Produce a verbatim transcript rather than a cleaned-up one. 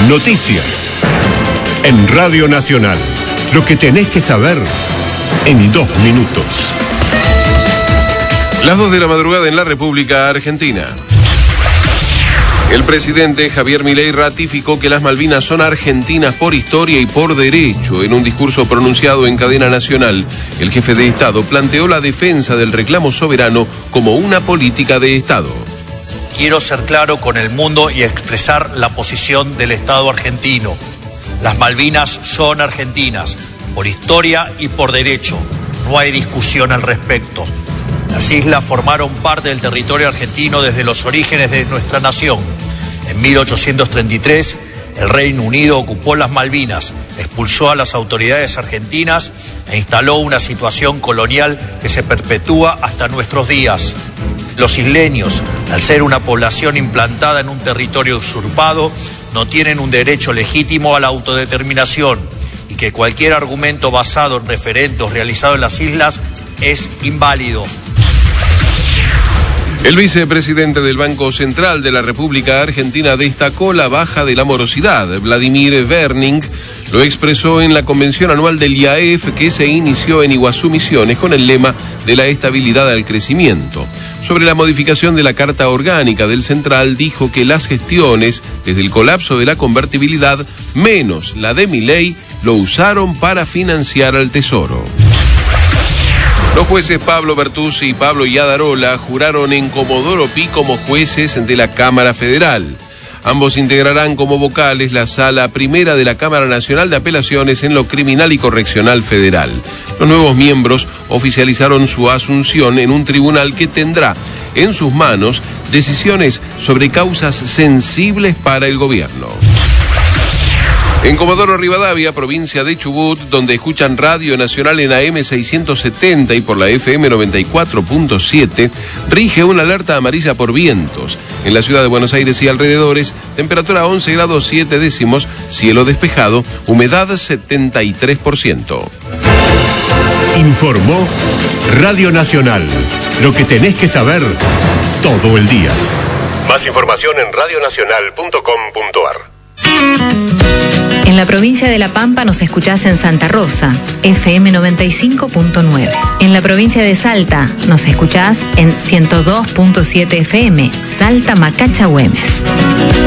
Noticias. En Radio Nacional. Lo que tenés que saber en dos minutos. Las dos de la madrugada en la República Argentina. El presidente Javier Milei ratificó que las Malvinas son argentinas por historia y por derecho. En un discurso pronunciado en cadena nacional, el jefe de Estado planteó la defensa del reclamo soberano como una política de Estado. Quiero ser claro con el mundo y expresar la posición del Estado argentino. Las Malvinas son argentinas, por historia y por derecho. No hay discusión al respecto. Las islas formaron parte del territorio argentino desde los orígenes de nuestra nación. En mil ochocientos treinta y tres, el Reino Unido ocupó las Malvinas, expulsó a las autoridades argentinas e instaló una situación colonial que se perpetúa hasta nuestros días. Los isleños, al ser una población implantada en un territorio usurpado, no tienen un derecho legítimo a la autodeterminación y que cualquier argumento basado en referendos realizados en las islas es inválido. El vicepresidente del Banco Central de la República Argentina destacó la baja de la morosidad. Vladimir Werning lo expresó en la convención anual del I A E F que se inició en Iguazú, Misiones, con el lema de la estabilidad al crecimiento. Sobre la modificación de la Carta Orgánica del Central, dijo que las gestiones, desde el colapso de la convertibilidad, menos la de Milei, lo usaron para financiar al Tesoro. Los jueces Pablo Bertuzzi y Pablo Iadarola juraron en Comodoro Pi como jueces de la Cámara Federal. Ambos integrarán como vocales la Sala Primera de la Cámara Nacional de Apelaciones en lo Criminal y Correccional Federal. Los nuevos miembros oficializaron su asunción en un tribunal que tendrá en sus manos decisiones sobre causas sensibles para el gobierno. En Comodoro Rivadavia, provincia de Chubut, donde escuchan Radio Nacional en A M seiscientos setenta y por la F M noventa y cuatro punto siete, rige una alerta amarilla por vientos. En la ciudad de Buenos Aires y alrededores, temperatura once grados siete décimos, cielo despejado, humedad setenta y tres por ciento. Informó Radio Nacional. Lo que tenés que saber todo el día. Más información en radio nacional punto com punto a r. En la provincia de La Pampa nos escuchás en Santa Rosa, F M noventa y cinco punto nueve. En la provincia de Salta nos escuchás en ciento dos punto siete F M, Salta Macacha Güemes.